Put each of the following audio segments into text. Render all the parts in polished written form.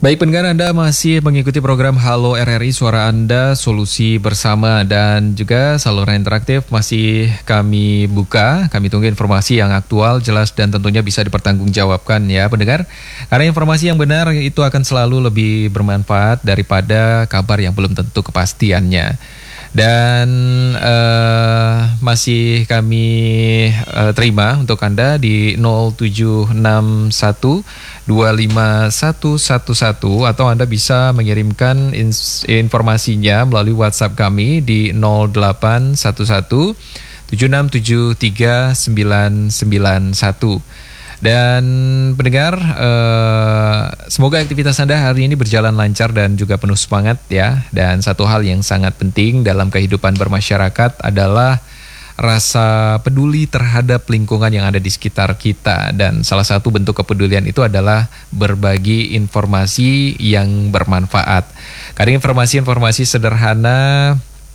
Baik pendengar, Anda masih mengikuti program Halo RRI, suara Anda, solusi bersama, dan juga saluran interaktif masih kami buka. Kami tunggu informasi yang aktual, jelas, dan tentunya bisa dipertanggungjawabkan ya pendengar. Karena informasi yang benar itu akan selalu lebih bermanfaat daripada kabar yang belum tentu kepastiannya. Dan masih kami terima untuk Anda di 0761 25111 atau Anda bisa mengirimkan informasinya melalui WhatsApp kami di 0811 7673 991. Dan pendengar, semoga aktivitas Anda hari ini berjalan lancar dan juga penuh semangat ya. Dan satu hal yang sangat penting dalam kehidupan bermasyarakat adalah rasa peduli terhadap lingkungan yang ada di sekitar kita. Dan salah satu bentuk kepedulian itu adalah berbagi informasi yang bermanfaat. Kadang informasi-informasi sederhana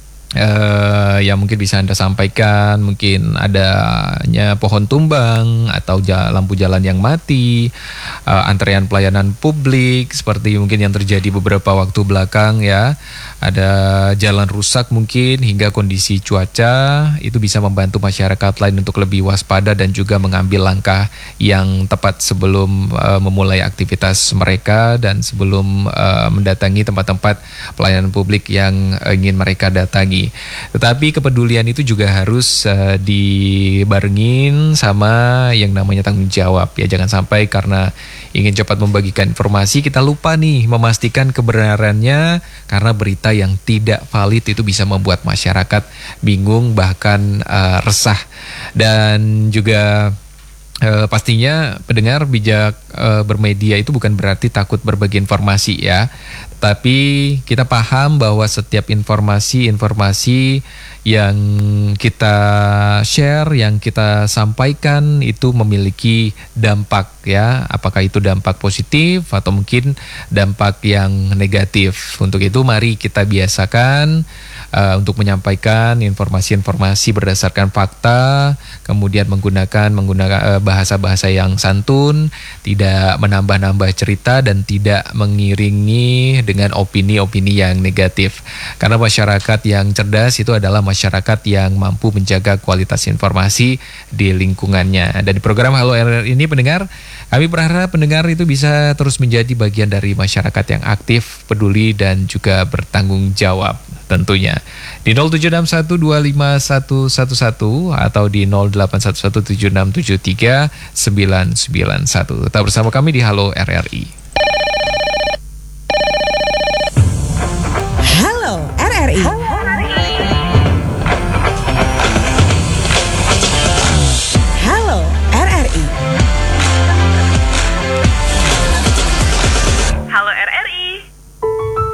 yang mungkin bisa Anda sampaikan, mungkin adanya pohon tumbang atau lampu jalan yang mati, antrean pelayanan publik seperti mungkin yang terjadi beberapa waktu belakang ya, ada jalan rusak mungkin hingga kondisi cuaca, itu bisa membantu masyarakat lain untuk lebih waspada dan juga mengambil langkah yang tepat sebelum memulai aktivitas mereka dan sebelum mendatangi tempat-tempat pelayanan publik yang ingin mereka datangi. Tetapi kepedulian itu juga harus dibarengin sama yang namanya tanggung jawab ya. Jangan sampai karena ingin cepat membagikan informasi kita lupa nih memastikan kebenarannya, karena berita yang tidak valid itu bisa membuat masyarakat bingung bahkan resah. Dan juga pastinya pendengar bijak bermedia itu bukan berarti takut berbagi informasi ya. Tapi kita paham bahwa setiap informasi yang kita share, yang kita sampaikan itu memiliki dampak ya. Apakah itu dampak positif atau mungkin dampak yang negatif. Untuk itu mari kita biasakan untuk menyampaikan informasi-informasi berdasarkan fakta, kemudian menggunakan bahasa-bahasa yang santun, tidak menambah-nambah cerita dan tidak mengiringi dengan opini-opini yang negatif. Karena masyarakat yang cerdas itu adalah masyarakat yang mampu menjaga kualitas informasi di lingkungannya. Dan di program Halo RRI ini pendengar, kami berharap pendengar itu bisa terus menjadi bagian dari masyarakat yang aktif, peduli dan juga bertanggung jawab tentunya. Di 0761251111 atau di 08117673 991. Tetap bersama kami di Halo RRI.